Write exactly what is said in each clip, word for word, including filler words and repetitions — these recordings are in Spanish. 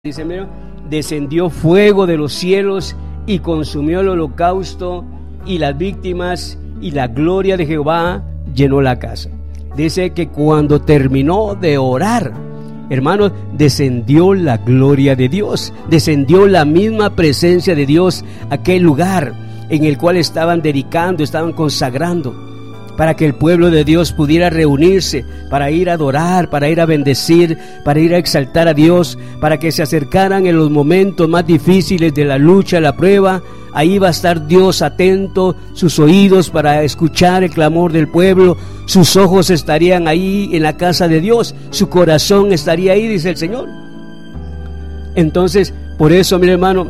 Dice, mira, descendió fuego de los cielos y consumió el holocausto y las víctimas, y la gloria de Jehová llenó la casa. Dice que cuando terminó de orar, hermanos, descendió la gloria de Dios, descendió la misma presencia de Dios a aquel lugar en el cual estaban dedicando, estaban consagrando, para que el pueblo de Dios pudiera reunirse, para ir a adorar, para ir a bendecir, para ir a exaltar a Dios, para que se acercaran en los momentos más difíciles de la lucha, la prueba. Ahí va a estar Dios atento, sus oídos para escuchar el clamor del pueblo, sus ojos estarían ahí en la casa de Dios, su corazón estaría ahí, dice el Señor. Entonces, por eso, mi hermano,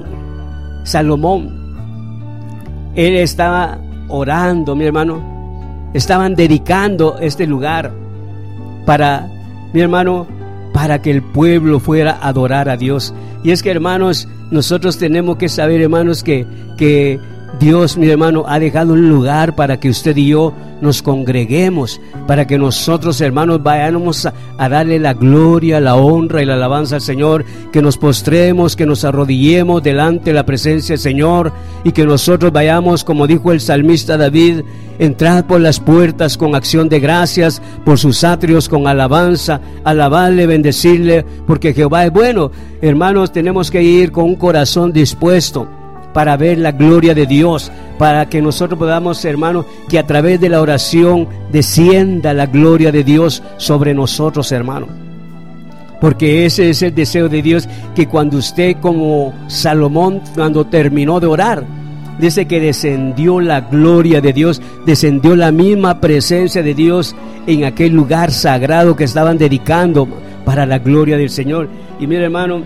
Salomón, él estaba orando, mi hermano, estaban dedicando este lugar para, mi hermano, para que el pueblo fuera a adorar a Dios. Y es que, hermanos, nosotros tenemos que saber, hermanos, que, que Dios, mi hermano, ha dejado un lugar para que usted y yo nos congreguemos, para que nosotros, hermanos, vayamos a, a darle la gloria, la honra y la alabanza al Señor, que nos postremos, que nos arrodillemos delante de la presencia del Señor, y que nosotros vayamos, como dijo el salmista David, entrad por las puertas con acción de gracias, por sus atrios con alabanza, alabarle, bendecirle, porque Jehová es bueno. Hermanos, tenemos que ir con un corazón dispuesto para ver la gloria de Dios, para que nosotros podamos, hermanos, que a través de la oración descienda la gloria de Dios sobre nosotros, hermanos. Porque ese es el deseo de Dios, que cuando usted, como Salomón, cuando terminó de orar, dice que descendió la gloria de Dios, descendió la misma presencia de Dios en aquel lugar sagrado que estaban dedicando para la gloria del Señor. Y mire, hermano,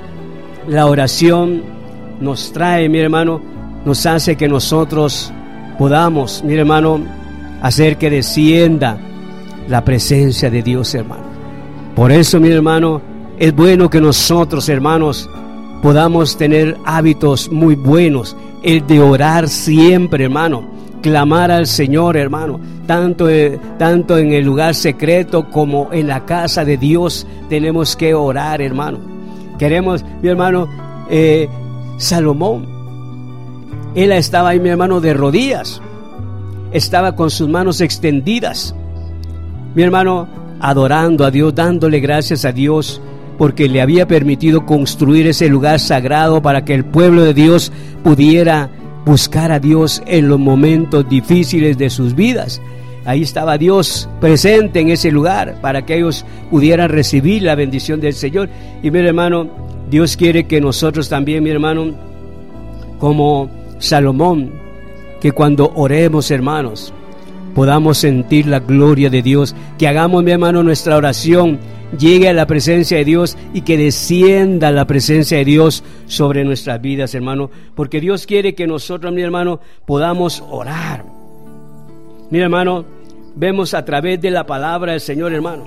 la oración nos trae, mi hermano, nos hace que nosotros podamos, mi hermano, hacer que descienda la presencia de Dios, hermano. Por eso, mi hermano, es bueno que nosotros, hermanos, podamos tener hábitos muy buenos, el de orar siempre, hermano, clamar al Señor, hermano, tanto, eh, tanto en el lugar secreto como en la casa de Dios tenemos que orar, hermano. Queremos, mi hermano, eh, Salomón, él estaba ahí, mi hermano, de rodillas, estaba con sus manos extendidas, mi hermano, adorando a Dios, dándole gracias a Dios, porque le había permitido construir ese lugar sagrado para que el pueblo de Dios pudiera buscar a Dios en los momentos difíciles de sus vidas. Ahí estaba Dios presente en ese lugar para que ellos pudieran recibir la bendición del Señor. Y mi hermano, Dios quiere que nosotros también, mi hermano, como Salomón, que cuando oremos, hermanos, podamos sentir la gloria de Dios, que hagamos, mi hermano, nuestra oración llegue a la presencia de Dios y que descienda la presencia de Dios sobre nuestras vidas, hermano, porque Dios quiere que nosotros, mi hermano, podamos orar. Mi hermano, vemos a través de la palabra del Señor, hermano,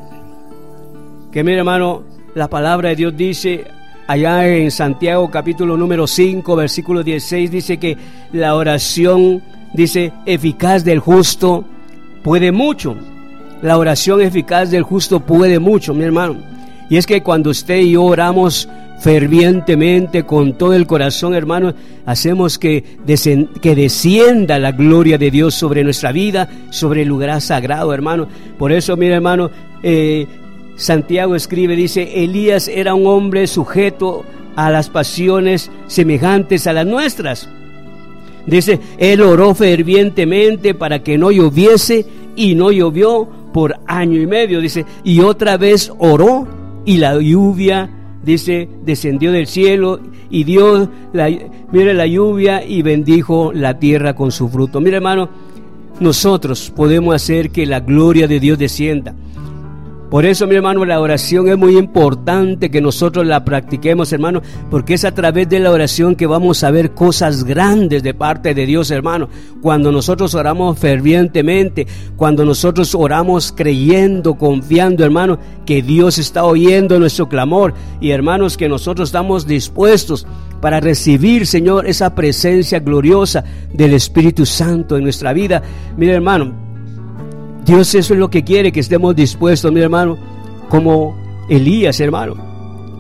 que, mi hermano, la palabra de Dios dice allá en Santiago capítulo número cinco, versículo dieciséis, dice que la oración, dice, eficaz del justo puede mucho. La oración eficaz del justo puede mucho, mi hermano. Y es que cuando usted y yo oramos fervientemente con todo el corazón, hermano, hacemos que, descend- que descienda la gloria de Dios sobre nuestra vida, sobre el lugar sagrado, hermano. Por eso, mi hermano, eh, Santiago escribe, dice, Elías era un hombre sujeto a las pasiones semejantes a las nuestras. Dice, él oró fervientemente para que no lloviese, y no llovió por año y medio, dice, y otra vez oró, y la lluvia, dice, descendió del cielo, y dio, la, mire, la lluvia, y bendijo la tierra con su fruto. Mira, hermano, nosotros podemos hacer que la gloria de Dios descienda. Por eso, mi hermano, la oración es muy importante que nosotros la practiquemos, hermano, porque es a través de la oración que vamos a ver cosas grandes de parte de Dios, hermano. Cuando nosotros oramos fervientemente, cuando nosotros oramos creyendo, confiando, hermano, que Dios está oyendo nuestro clamor, y hermanos, que nosotros estamos dispuestos para recibir, Señor, esa presencia gloriosa del Espíritu Santo en nuestra vida. Mira, hermano, Dios eso es lo que quiere, que estemos dispuestos, mi hermano, como Elías, hermano.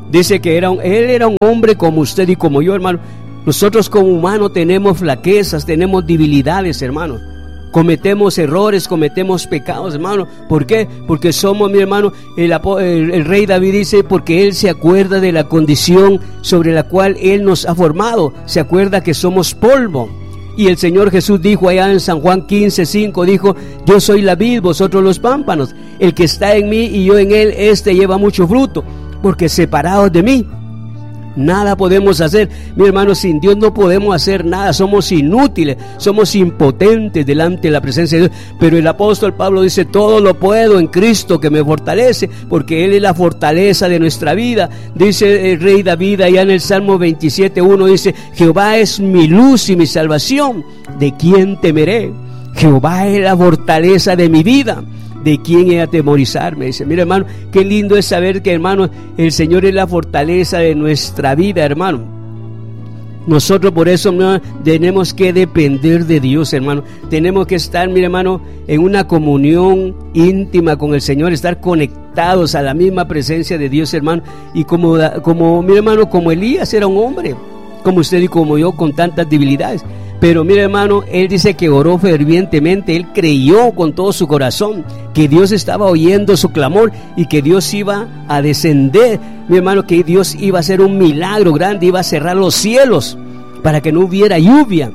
Dice que era un, él era un hombre como usted y como yo, hermano. Nosotros como humanos tenemos flaquezas, tenemos debilidades, hermano. Cometemos errores, cometemos pecados, hermano. ¿Por qué? Porque somos, mi hermano, el, el, el rey David dice, porque él se acuerda de la condición sobre la cual él nos ha formado. Se acuerda que somos polvo. Y el Señor Jesús dijo allá en San Juan quince, cinco, dijo, yo soy la vid, vosotros los pámpanos. El que está en mí y yo en él, este lleva mucho fruto, porque separados de mí nada podemos hacer. Mi hermano, sin Dios no podemos hacer nada, somos inútiles, somos impotentes delante de la presencia de Dios. Pero el apóstol Pablo dice, todo lo puedo en Cristo que me fortalece, porque Él es la fortaleza de nuestra vida. Dice el rey David allá en el Salmo veintisiete, uno, dice, Jehová es mi luz y mi salvación, ¿de quién temeré? Jehová es la fortaleza de mi vida, ¿de quién he de atemorizarme? Dice, mira, hermano, qué lindo es saber que, hermano, el Señor es la fortaleza de nuestra vida, hermano. Nosotros por eso, hermano, tenemos que depender de Dios, hermano. Tenemos que estar, mira, hermano, en una comunión íntima con el Señor, estar conectados a la misma presencia de Dios, hermano. Y como, como mira, hermano, como Elías era un hombre, como usted y como yo, con tantas debilidades. Pero mire, hermano, él dice que oró fervientemente, él creyó con todo su corazón que Dios estaba oyendo su clamor y que Dios iba a descender, mi hermano, que Dios iba a hacer un milagro grande, iba a cerrar los cielos para que no hubiera lluvia.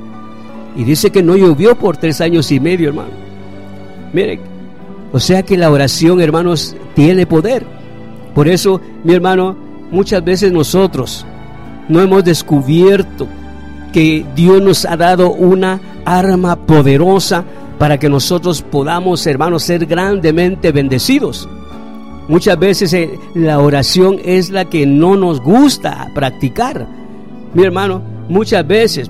Y dice que no llovió por tres años y medio, hermano. Mire, o sea que la oración, hermanos, tiene poder. Por eso, mi hermano, muchas veces nosotros no hemos descubierto que Dios nos ha dado una arma poderosa para que nosotros podamos, hermanos, ser grandemente bendecidos. Muchas veces eh, la oración es la que no nos gusta practicar. Mi hermano, muchas veces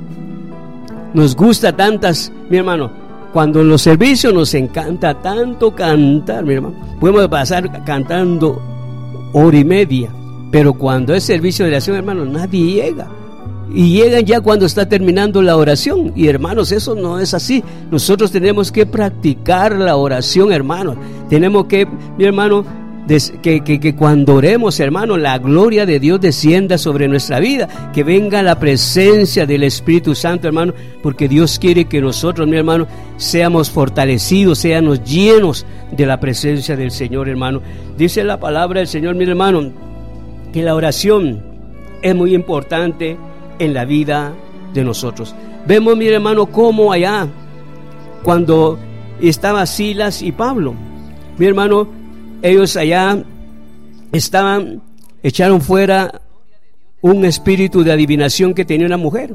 nos gusta tantas, mi hermano, cuando en los servicios nos encanta tanto cantar, mi hermano, podemos pasar cantando hora y media, pero cuando es servicio de oración, hermano, nadie llega. Y llegan ya cuando está terminando la oración. Y hermanos, eso no es así. Nosotros tenemos que practicar la oración, hermanos. Tenemos que, mi hermano, des, que, que, que cuando oremos, hermano, la gloria de Dios descienda sobre nuestra vida. Que venga la presencia del Espíritu Santo, hermano. Porque Dios quiere que nosotros, mi hermano, seamos fortalecidos, seamos llenos de la presencia del Señor, hermano. Dice la palabra del Señor, mi hermano, que la oración es muy importante en la vida de nosotros. Vemos, mi hermano, cómo allá cuando estaban Silas y Pablo, mi hermano, ellos allá estaban, echaron fuera un espíritu de adivinación que tenía una mujer,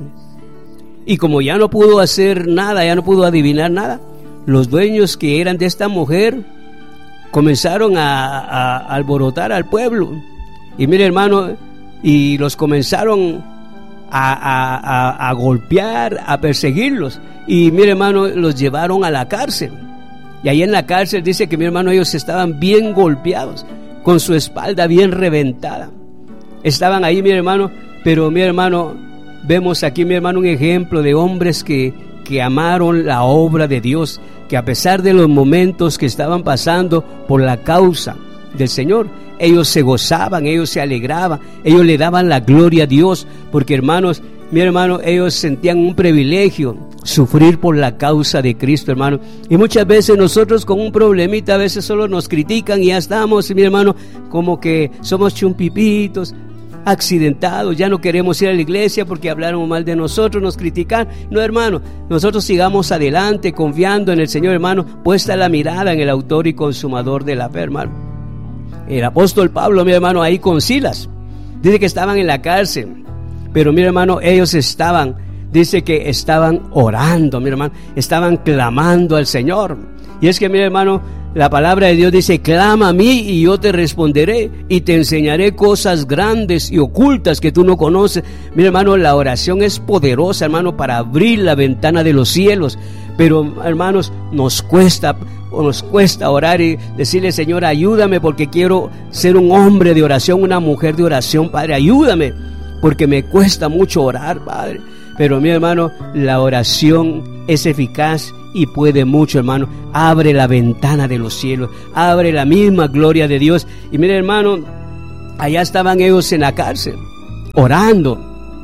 y como ya no pudo hacer nada, ya no pudo adivinar nada, los dueños que eran de esta mujer comenzaron a, a, a alborotar al pueblo, y mire, hermano, y los comenzaron A, a, a, a golpear, a perseguirlos. Y mi hermano, los llevaron a la cárcel. Y ahí en la cárcel dice que mi hermano, ellos estaban bien golpeados, con su espalda bien reventada. Estaban ahí, mi hermano, pero mi hermano, vemos aquí, mi hermano, un ejemplo de hombres que, que amaron la obra de Dios, que a pesar de los momentos que estaban pasando por la causa del Señor, ellos se gozaban, ellos se alegraban, ellos le daban la gloria a Dios, porque hermanos, mi hermano, ellos sentían un privilegio, sufrir por la causa de Cristo, hermano. Y muchas veces nosotros con un problemita, a veces solo nos critican y ya estamos, mi hermano, como que somos chumpipitos, accidentados, ya no queremos ir a la iglesia porque hablaron mal de nosotros, nos critican. No, hermano, nosotros sigamos adelante, confiando en el Señor, hermano, puesta la mirada en el autor y consumador de la fe, hermano. El apóstol Pablo, mi hermano, ahí con Silas, dice que estaban en la cárcel, pero mi hermano, ellos estaban, dice que estaban orando, mi hermano, estaban clamando al Señor. Y es que, mi hermano, la palabra de Dios dice, clama a mí y yo te responderé y te enseñaré cosas grandes y ocultas que tú no conoces. Mi hermano, la oración es poderosa, hermano, para abrir la ventana de los cielos. Pero, hermanos, nos cuesta, nos cuesta orar y decirle, Señor, ayúdame porque quiero ser un hombre de oración, una mujer de oración, Padre, ayúdame, porque me cuesta mucho orar, Padre. Pero, mi hermano, la oración es eficaz y puede mucho, hermano. Abre la ventana de los cielos, abre la misma gloria de Dios. Y mire, hermano, allá estaban ellos en la cárcel, orando.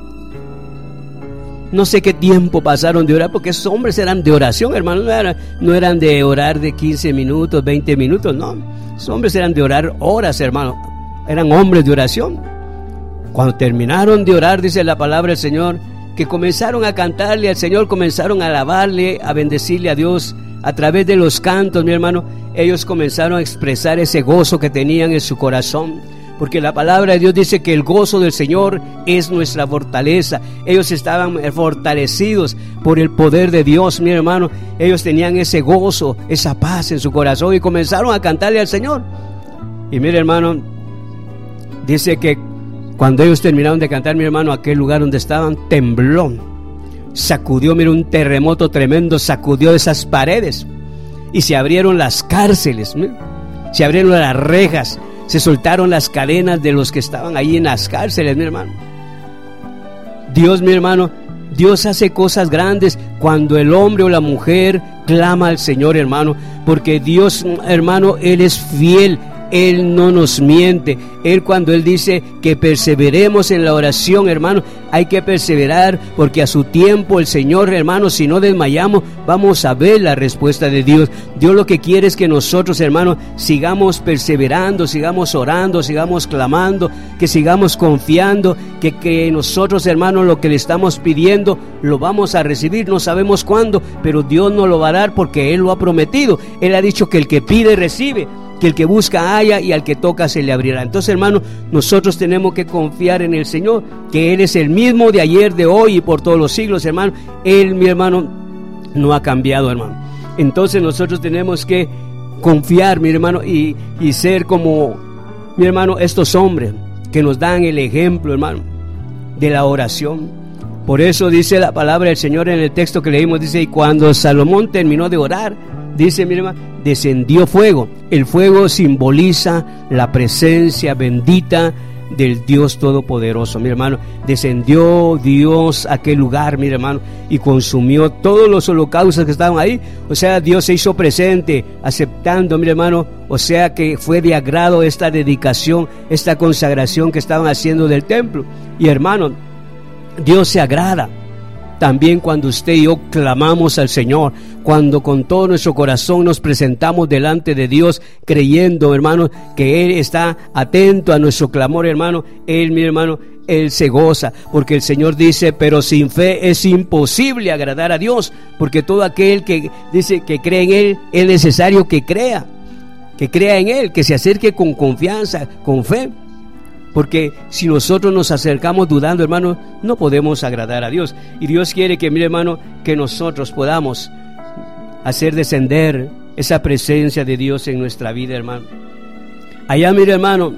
No sé qué tiempo pasaron de orar, porque esos hombres eran de oración, hermano. No eran, no eran de orar de quince minutos, veinte minutos, no. Esos hombres eran de orar horas, hermano. Eran hombres de oración. Cuando terminaron de orar, dice la palabra del Señor, que comenzaron a cantarle al Señor, comenzaron a alabarle, a bendecirle a Dios a través de los cantos, mi hermano. Ellos comenzaron a expresar ese gozo que tenían en su corazón, porque la palabra de Dios dice que el gozo del Señor es nuestra fortaleza. Ellos estaban fortalecidos por el poder de Dios, mi hermano. Ellos tenían ese gozo, esa paz en su corazón, y comenzaron a cantarle al Señor. Y mire, hermano, dice que cuando ellos terminaron de cantar, mi hermano, aquel lugar donde estaban tembló, sacudió, mira, un terremoto tremendo, sacudió esas paredes y se abrieron las cárceles, mira, se abrieron las rejas, se soltaron las cadenas de los que estaban ahí en las cárceles, mi hermano. Dios, mi hermano, Dios hace cosas grandes cuando el hombre o la mujer clama al Señor, hermano, porque Dios, hermano, Él es fiel. Él no nos miente. Él, cuando Él dice que perseveremos en la oración, hermano, hay que perseverar, porque a su tiempo el Señor, hermano, si no desmayamos, vamos a ver la respuesta de Dios. Dios lo que quiere es que nosotros, hermano, sigamos perseverando, sigamos orando, sigamos clamando, que sigamos confiando, que, que nosotros, hermano, lo que le estamos pidiendo lo vamos a recibir. No sabemos cuándo, pero Dios nos lo va a dar, porque Él lo ha prometido. Él ha dicho que el que pide recibe, que el que busca halla, y al que toca se le abrirá. Entonces, hermano, nosotros tenemos que confiar en el Señor, que Él es el mismo de ayer, de hoy y por todos los siglos, hermano. Él, mi hermano, no ha cambiado, hermano. Entonces nosotros tenemos que confiar, mi hermano, y, y ser como, mi hermano, estos hombres que nos dan el ejemplo, hermano, de la oración. Por eso dice la palabra del Señor en el texto que leímos, dice, y cuando Salomón terminó de orar, dice, mi hermano, descendió fuego. El fuego simboliza la presencia bendita del Dios Todopoderoso, mi hermano. Descendió Dios a aquel lugar, mi hermano, y consumió todos los holocaustos que estaban ahí. O sea, Dios se hizo presente, aceptando, mi hermano, o sea que fue de agrado esta dedicación, esta consagración que estaban haciendo del templo. Y hermano, Dios se agrada también cuando usted y yo clamamos al Señor, cuando con todo nuestro corazón nos presentamos delante de Dios, creyendo, hermano, que Él está atento a nuestro clamor, hermano. Él, mi hermano, Él se goza, porque el Señor dice, pero sin fe es imposible agradar a Dios, porque todo aquel que dice que cree en Él, es necesario que crea, que crea en Él, que se acerque con confianza, con fe. Porque si nosotros nos acercamos dudando, hermano, no podemos agradar a Dios. Y Dios quiere que, mire, hermano, que nosotros podamos hacer descender esa presencia de Dios en nuestra vida, hermano. Allá, mire, hermano,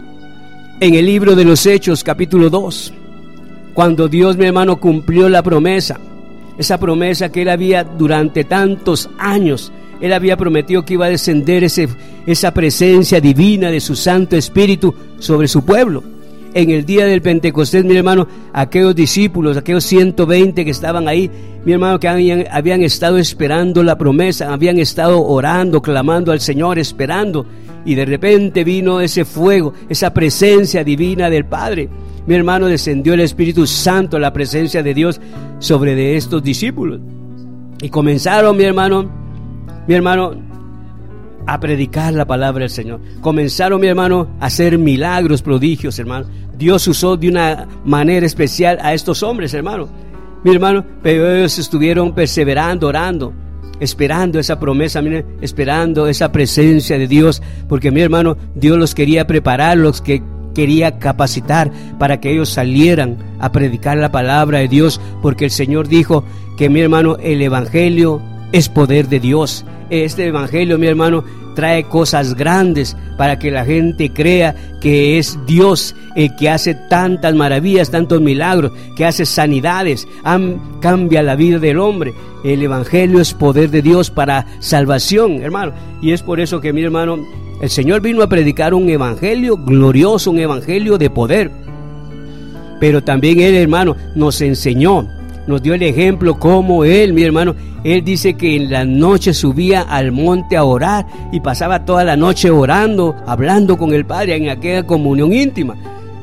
en el libro de los Hechos, capítulo dos, cuando Dios, mi hermano, cumplió la promesa, esa promesa que Él había durante tantos años, Él había prometido que iba a descender ese, esa presencia divina de su Santo Espíritu sobre su pueblo. En el día del Pentecostés, mi hermano, aquellos discípulos, aquellos ciento veinte que estaban ahí, mi hermano, que habían, habían estado esperando la promesa, habían estado orando, clamando al Señor, esperando, y de repente vino ese fuego, esa presencia divina del Padre. Mi hermano, descendió el Espíritu Santo, la presencia de Dios sobre de estos discípulos, y comenzaron, mi hermano, mi hermano, a predicar la palabra del Señor. Comenzaron, mi hermano, a hacer milagros, prodigios, hermano. Dios usó de una manera especial a estos hombres, hermano. Mi hermano, pero ellos estuvieron perseverando, orando, esperando esa promesa, miren, esperando esa presencia de Dios, porque, mi hermano, Dios los quería preparar, los que quería capacitar para que ellos salieran a predicar la palabra de Dios, porque el Señor dijo que, mi hermano, el evangelio es poder de Dios. Este evangelio, mi hermano, trae cosas grandes para que la gente crea que es Dios el que hace tantas maravillas, tantos milagros, que hace sanidades, cambia la vida del hombre. El evangelio es poder de Dios para salvación, hermano. Y es por eso que, mi hermano, el Señor vino a predicar un evangelio glorioso, un evangelio de poder. Pero también Él, hermano, nos enseñó, nos dio el ejemplo como Él, mi hermano, Él dice que en la noche subía al monte a orar, y pasaba toda la noche orando, hablando con el Padre en aquella comunión íntima.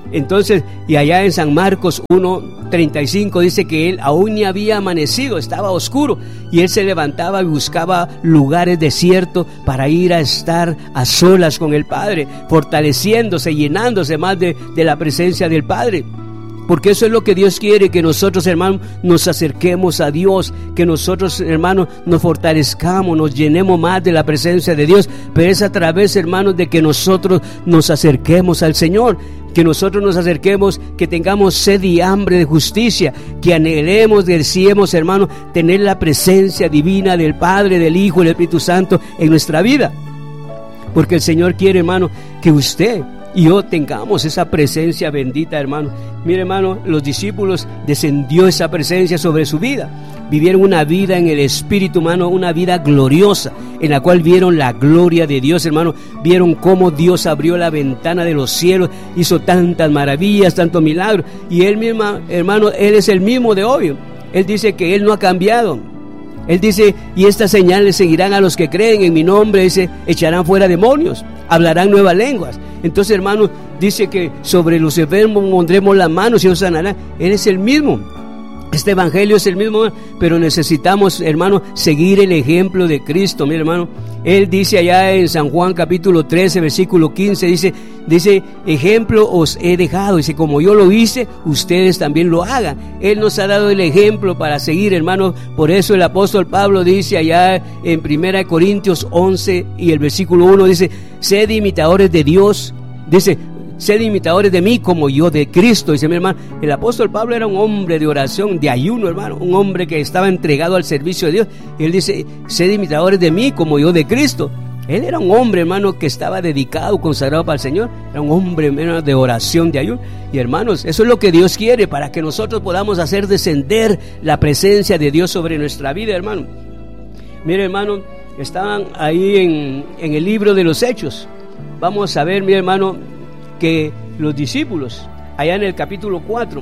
Entonces, y allá en San Marcos uno treinta y cinco dice que él aún ni había amanecido, estaba oscuro, y él se levantaba y buscaba lugares desiertos para ir a estar a solas con el Padre, fortaleciéndose, llenándose más de, de la presencia del Padre. Porque eso es lo que Dios quiere, que nosotros, hermanos, nos acerquemos a Dios, que nosotros, hermanos, nos fortalezcamos, nos llenemos más de la presencia de Dios. Pero es a través, hermanos, de que nosotros nos acerquemos al Señor, que nosotros nos acerquemos, que tengamos sed y hambre de justicia, que anhelemos, deseemos, hermanos, tener la presencia divina del Padre, del Hijo y del Espíritu Santo en nuestra vida. Porque el Señor quiere, hermano, que usted y yo tengamos esa presencia bendita, hermano. Mire, hermano, los discípulos descendió esa presencia sobre su vida. Vivieron una vida en el Espíritu, hermano, una vida gloriosa, en la cual vieron la gloria de Dios, hermano. Vieron cómo Dios abrió la ventana de los cielos, hizo tantas maravillas, tantos milagros. Y Él mismo, hermano, Él es el mismo de hoy. Él dice que Él no ha cambiado. Él dice, y estas señales seguirán a los que creen en mi nombre, dice, echarán fuera demonios, hablarán nuevas lenguas. Entonces, hermano, dice que sobre los enfermos pondremos las manos y los sanarán. Él es el mismo. Este evangelio es el mismo, pero necesitamos, hermano, seguir el ejemplo de Cristo, mi hermano. Él dice allá en San Juan capítulo trece, versículo quince, dice, dice, ejemplo os he dejado. Dice, como yo lo hice, ustedes también lo hagan. Él nos ha dado el ejemplo para seguir, hermano. Por eso el apóstol Pablo dice allá en primera de Corintios once y el versículo uno, dice, sed imitadores de Dios. Dice, sed imitadores de mí como yo de Cristo. Dice mi hermano, el apóstol Pablo era un hombre de oración, de ayuno, hermano, un hombre que estaba entregado al servicio de Dios. Y él dice, sed imitadores de mí como yo de Cristo. Él era un hombre, hermano, que estaba dedicado, consagrado para el Señor. Era un hombre, hermano, de oración, de ayuno. Y hermanos, eso es lo que Dios quiere, para que nosotros podamos hacer descender la presencia de Dios sobre nuestra vida, hermano. Mire, hermano, estaban ahí en, en el libro de los Hechos. Vamos a ver, mi hermano, que los discípulos, allá en el capítulo cuatro,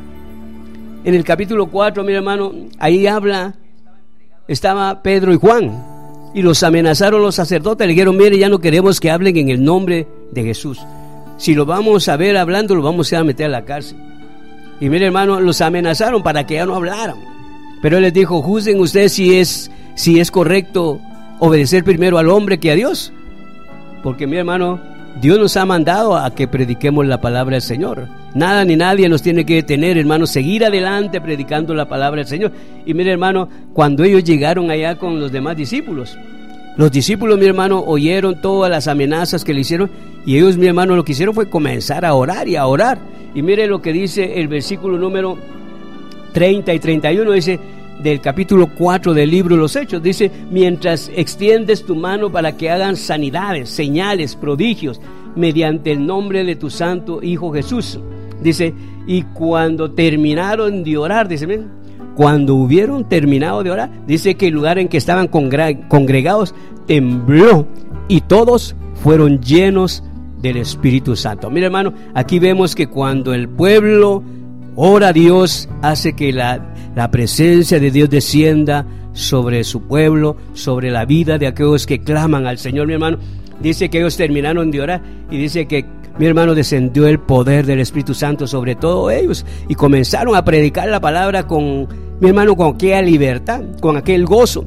en el capítulo cuatro, mi hermano, ahí habla, estaba Pedro y Juan, y los amenazaron los sacerdotes, le dijeron, mire, ya no queremos que hablen en el nombre de Jesús. Si lo vamos a ver hablando, lo vamos a meter a la cárcel. Y mire, hermano, los amenazaron para que ya no hablaran. Pero él les dijo, juzguen ustedes si es, si es correcto obedecer primero al hombre que a Dios. Porque, mi hermano, Dios nos ha mandado a que prediquemos la palabra del Señor. Nada ni nadie nos tiene que detener, hermano, seguir adelante predicando la palabra del Señor. Y mire, hermano, cuando ellos llegaron allá con los demás discípulos, los discípulos, mi hermano, oyeron todas las amenazas que le hicieron, y ellos, mi hermano, lo que hicieron fue comenzar a orar y a orar. Y mire lo que dice el versículo número treinta y treinta y uno, dice, del capítulo cuatro del libro de los Hechos, dice, mientras extiendes tu mano para que hagan sanidades, señales, prodigios, mediante el nombre de tu santo Hijo Jesús. Dice, y cuando terminaron de orar, dice, miren, cuando hubieron terminado de orar, dice que el lugar en que estaban congre- congregados tembló, y todos fueron llenos del Espíritu Santo. Mira, hermano, aquí vemos que cuando el pueblo ora a Dios, hace que la La presencia de Dios descienda sobre su pueblo, sobre la vida de aquellos que claman al Señor, mi hermano. Dice que ellos terminaron de orar y dice que, mi hermano, descendió el poder del Espíritu Santo sobre todos ellos y comenzaron a predicar la palabra con, mi hermano, con aquella libertad, con aquel gozo.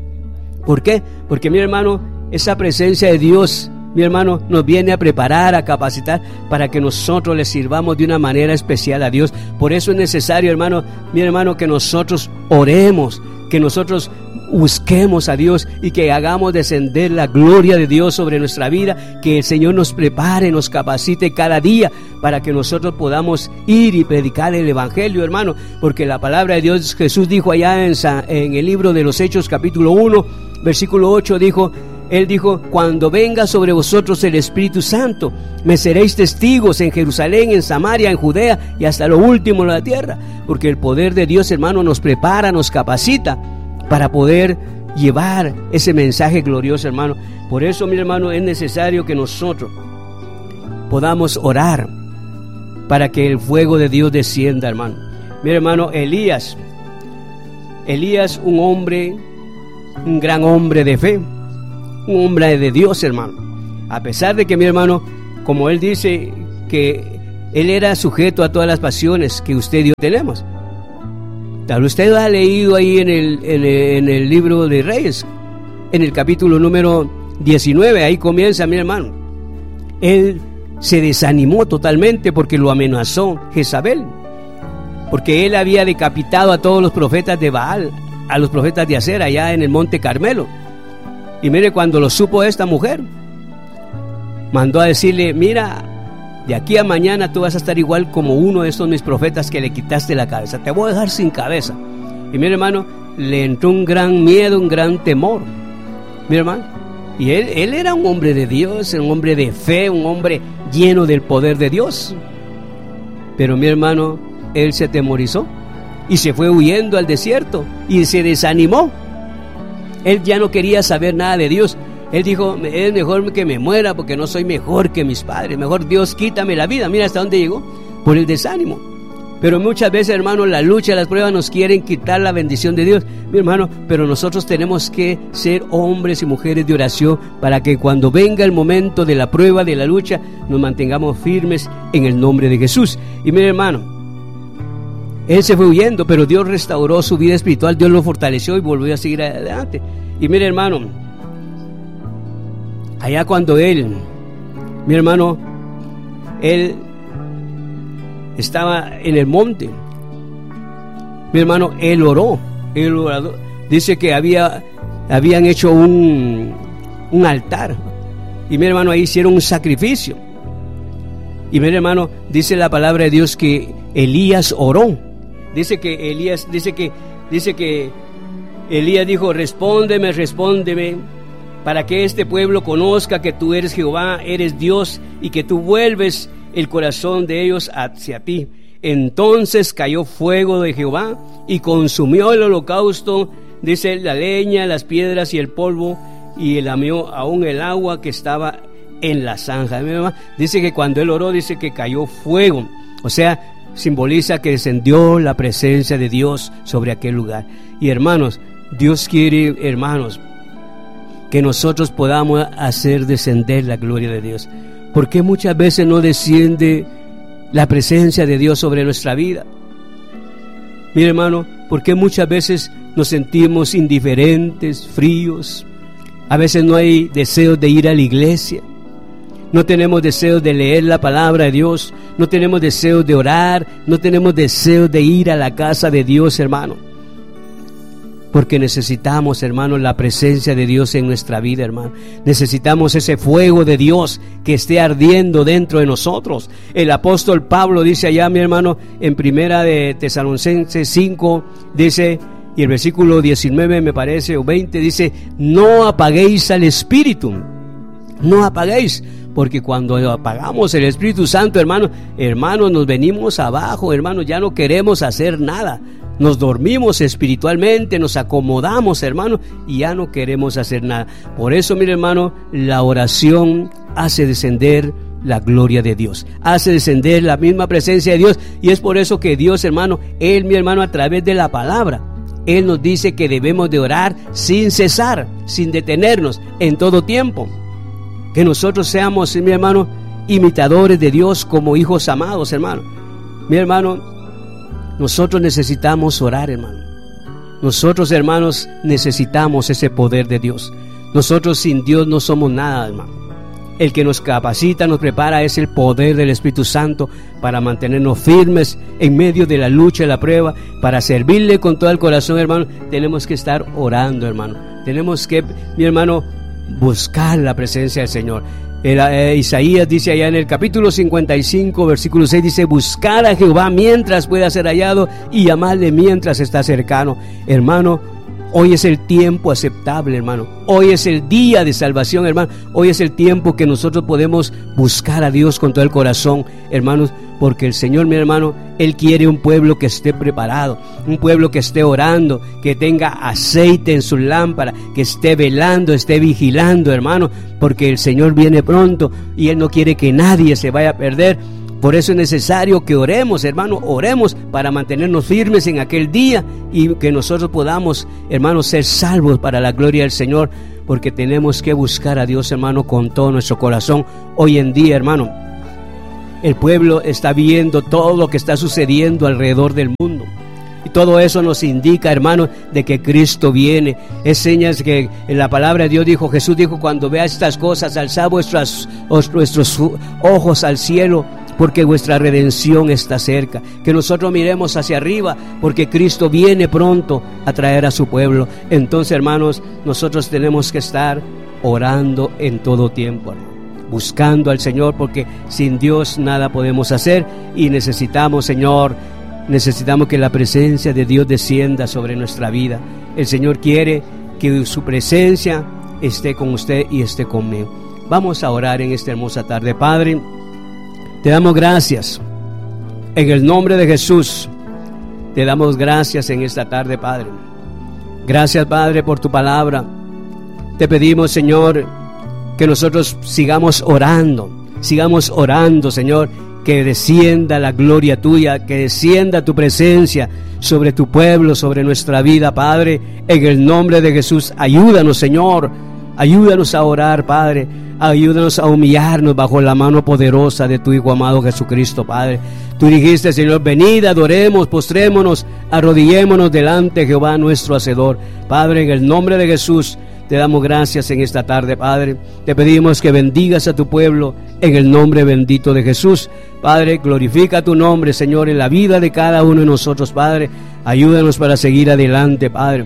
¿Por qué? Porque, mi hermano, esa presencia de Dios, mi hermano, nos viene a preparar, a capacitar para que nosotros le sirvamos de una manera especial a Dios. Por eso es necesario, hermano, mi hermano, que nosotros oremos, que nosotros busquemos a Dios y que hagamos descender la gloria de Dios sobre nuestra vida, que el Señor nos prepare, nos capacite cada día para que nosotros podamos ir y predicar el Evangelio, hermano, porque la palabra de Dios, Jesús dijo allá en, en el libro de los Hechos capítulo uno, versículo ocho, dijo, Él dijo, cuando venga sobre vosotros el Espíritu Santo, me seréis testigos en Jerusalén, en Samaria, en Judea y hasta lo último de la tierra. Porque el poder de Dios, hermano, nos prepara, nos capacita para poder llevar ese mensaje glorioso, hermano. Por eso, mi hermano, es necesario que nosotros podamos orar para que el fuego de Dios descienda, hermano. Mi hermano, Elías, Elías, un hombre, un gran hombre de fe, un hombre de Dios, hermano. A pesar de que, mi hermano, como él dice que Él era sujeto a todas las pasiones que usted y yo tenemos. Tal vez usted ha leído ahí en el, en el, en el libro de Reyes, en el capítulo número diecinueve, ahí comienza, mi hermano. Él se desanimó totalmente porque lo amenazó Jezabel, porque él había decapitado a todos los profetas de Baal, a los profetas de Acera, allá en el monte Carmelo. Y mire, cuando lo supo esta mujer, mandó a decirle: mira, de aquí a mañana tú vas a estar igual como uno de estos mis profetas que le quitaste la cabeza, te voy a dejar sin cabeza. Y mire, hermano, le entró un gran miedo, un gran temor, mi hermano. Y él, él era un hombre de Dios, un hombre de fe, un hombre lleno del poder de Dios. Pero mi hermano, él se atemorizó y se fue huyendo al desierto y se desanimó. Él ya no quería saber nada de Dios. Él dijo: es mejor que me muera porque no soy mejor que mis padres. Mejor Dios, quítame la vida. Mira hasta dónde llegó, por el desánimo. Pero muchas veces, hermano, la lucha, las pruebas nos quieren quitar la bendición de Dios, mi hermano. Pero nosotros tenemos que ser hombres y mujeres de oración para que cuando venga el momento de la prueba, de la lucha, nos mantengamos firmes en el nombre de Jesús. Y mi hermano, él se fue huyendo, pero Dios restauró su vida espiritual, Dios lo fortaleció y volvió a seguir adelante. Y mire, hermano, allá cuando él, mi hermano, él estaba en el monte, mi hermano, él oró, él oró. Dice que había, habían hecho un, un altar, y mi hermano, ahí hicieron un sacrificio. Y mi hermano, dice la palabra de Dios que Elías oró. Dice que Elías, dice que, dice que Elías dijo: respóndeme, respóndeme, para que este pueblo conozca que tú eres Jehová, eres Dios, y que tú vuelves el corazón de ellos hacia ti. Entonces cayó fuego de Jehová y consumió el holocausto, dice, la leña, las piedras y el polvo, y lamió aún el agua que estaba en la zanja. Dice que cuando él oró, dice que cayó fuego. O sea, simboliza que descendió la presencia de Dios sobre aquel lugar. Y hermanos, Dios quiere, hermanos, que nosotros podamos hacer descender la gloria de Dios. ¿Por qué muchas veces no desciende la presencia de Dios sobre nuestra vida? Mire, hermano, ¿por qué muchas veces nos sentimos indiferentes, fríos? A veces no hay deseos de ir a la iglesia. No tenemos deseos de leer la palabra de Dios. No tenemos deseos de orar. No tenemos deseos de ir a la casa de Dios, hermano. Porque necesitamos, hermano, la presencia de Dios en nuestra vida, hermano. Necesitamos ese fuego de Dios que esté ardiendo dentro de nosotros. El apóstol Pablo dice allá, mi hermano, en primera de Tesalonicenses cinco, dice, y el versículo diecinueve me parece, o veinte, dice: no apaguéis al Espíritu. No apaguéis. Porque cuando apagamos el Espíritu Santo, hermano, hermanos, nos venimos abajo, hermanos, ya no queremos hacer nada. Nos dormimos espiritualmente, nos acomodamos, hermano, y ya no queremos hacer nada. Por eso, mire, hermano, la oración hace descender la gloria de Dios, hace descender la misma presencia de Dios. Y es por eso que Dios, hermano, Él, mi hermano, a través de la palabra, Él nos dice que debemos de orar sin cesar, sin detenernos, en todo tiempo. Que nosotros seamos, mi hermano, imitadores de Dios como hijos amados, hermano. Mi hermano, nosotros necesitamos orar, hermano. Nosotros, hermanos, necesitamos ese poder de Dios. Nosotros sin Dios no somos nada, hermano. El que nos capacita, nos prepara, es el poder del Espíritu Santo para mantenernos firmes en medio de la lucha y la prueba, para servirle con todo el corazón, hermano. Tenemos que estar orando, hermano. Tenemos que, mi hermano, buscar la presencia del Señor. El, eh, Isaías dice allá en el capítulo cincuenta y cinco, versículo seis, dice: buscar a Jehová mientras pueda ser hallado y llamarle mientras está cercano. Hermano, hoy es el tiempo aceptable, hermano. Hoy es el día de salvación, hermano. Hoy es el tiempo que nosotros podemos buscar a Dios con todo el corazón, hermanos, porque el Señor, mi hermano, Él quiere un pueblo que esté preparado, un pueblo que esté orando, que tenga aceite en su lámpara, que esté velando, esté vigilando, hermano, porque el Señor viene pronto y Él no quiere que nadie se vaya a perder. Por eso es necesario que oremos, hermano, oremos para mantenernos firmes en aquel día y que nosotros podamos, hermano, ser salvos para la gloria del Señor, porque tenemos que buscar a Dios, hermano, con todo nuestro corazón. Hoy en día, hermano, el pueblo está viendo todo lo que está sucediendo alrededor del mundo. Y todo eso nos indica, hermanos, de que Cristo viene. Es señas que en la palabra de Dios dijo, Jesús dijo, cuando vea estas cosas, alzad vuestras, vuestros ojos al cielo, porque vuestra redención está cerca. Que nosotros miremos hacia arriba, porque Cristo viene pronto a traer a su pueblo. Entonces, hermanos, nosotros tenemos que estar orando en todo tiempo, buscando al Señor, porque sin Dios nada podemos hacer. Y necesitamos, Señor, necesitamos que la presencia de Dios descienda sobre nuestra vida. El Señor quiere que su presencia esté con usted y esté conmigo. Vamos a orar en esta hermosa tarde. Padre, te damos gracias en el nombre de Jesús. Te damos gracias en esta tarde, Padre. Gracias, Padre, por tu palabra. Te pedimos, Señor, que nosotros sigamos orando, sigamos orando, Señor, que descienda la gloria tuya, que descienda tu presencia sobre tu pueblo, sobre nuestra vida, Padre. En el nombre de Jesús, ayúdanos, Señor, ayúdanos a orar, Padre. Ayúdanos a humillarnos bajo la mano poderosa de tu Hijo amado Jesucristo, Padre. Tú dijiste, Señor, venid, adoremos, postrémonos, arrodillémonos delante de Jehová nuestro Hacedor. Padre, en el nombre de Jesús, te damos gracias en esta tarde, Padre. Te pedimos que bendigas a tu pueblo en el nombre bendito de Jesús. Padre, glorifica tu nombre, Señor, en la vida de cada uno de nosotros, Padre. Ayúdanos para seguir adelante, Padre.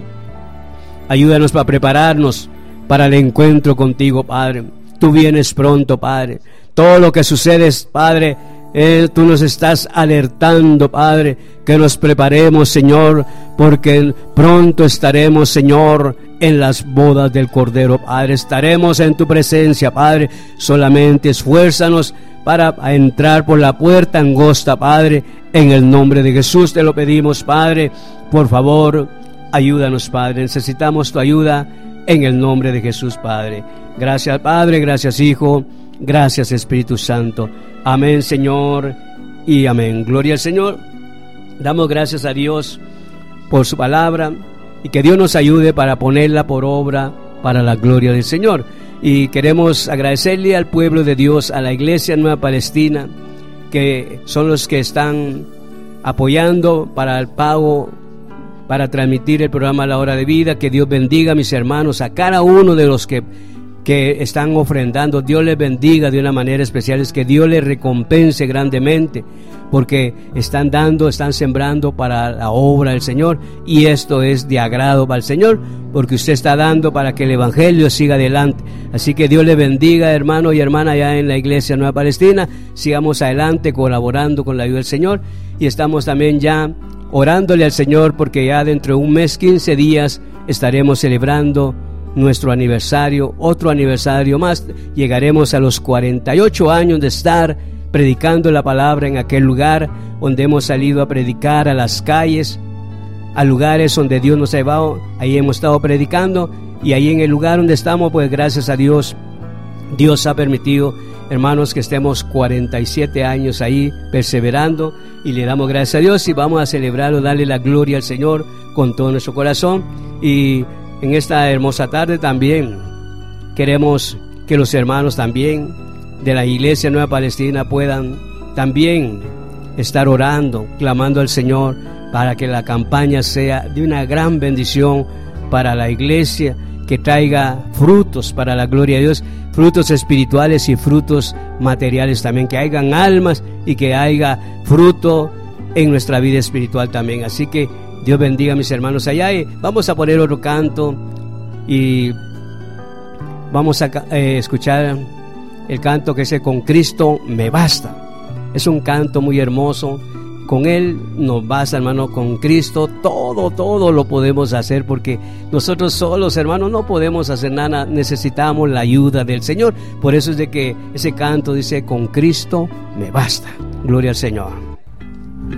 Ayúdanos para prepararnos para el encuentro contigo, Padre. Tú vienes pronto, Padre. Todo lo que sucede, Padre, eh, tú nos estás alertando, Padre, que nos preparemos, Señor, porque pronto estaremos, Señor, en las bodas del Cordero, Padre. Estaremos en tu presencia, Padre. Solamente esfuérzanos para entrar por la puerta angosta, Padre. En el nombre de Jesús te lo pedimos, Padre. Por favor, ayúdanos, Padre. Necesitamos tu ayuda en el nombre de Jesús, Padre. Gracias, Padre. Gracias, Hijo. Gracias, Espíritu Santo. Amén, Señor, y amén. Gloria al Señor. Damos gracias a Dios por su palabra y que Dios nos ayude para ponerla por obra para la gloria del Señor. Y queremos agradecerle al pueblo de Dios, a la Iglesia Nueva Palestina, que son los que están apoyando para el pago, para transmitir el programa La Hora de Vida. Que Dios bendiga a mis hermanos, a cada uno de los que que están ofrendando. Dios les bendiga de una manera especial. Es que Dios les recompense grandemente, porque están dando, están sembrando para la obra del Señor, y esto es de agrado para el Señor, porque usted está dando para que el Evangelio siga adelante. Así que Dios les bendiga, hermano y hermana, allá en la Iglesia Nueva Palestina. Sigamos adelante colaborando con la ayuda del Señor, y estamos también ya orándole al Señor, porque ya dentro de un mes, quince días, estaremos celebrando nuestro aniversario, otro aniversario más. Llegaremos a los cuarenta y ocho años de estar predicando la palabra en aquel lugar donde hemos salido a predicar, a las calles, a lugares donde Dios nos ha llevado. Ahí hemos estado predicando, y ahí en el lugar donde estamos, pues gracias a Dios, Dios ha permitido, hermanos, que estemos cuarenta y siete años ahí perseverando, y le damos gracias a Dios, y vamos a celebrarlo, darle la gloria al Señor con todo nuestro corazón. Y en esta hermosa tarde también queremos que los hermanos también de la Iglesia Nueva Palestina puedan también estar orando, clamando al Señor para que la campaña sea de una gran bendición para la iglesia, que traiga frutos para la gloria de Dios, frutos espirituales y frutos materiales también, que hayan almas y que haya fruto en nuestra vida espiritual también. Así que Dios bendiga a mis hermanos allá, y vamos a poner otro canto, y vamos a eh, escuchar el canto que dice: con Cristo me basta. Es un canto muy hermoso. Con Él nos basta, hermano. Con Cristo todo, todo lo podemos hacer, porque nosotros solos, hermanos, no podemos hacer nada. Necesitamos la ayuda del Señor. Por eso es de que ese canto dice: con Cristo me basta. Gloria al Señor.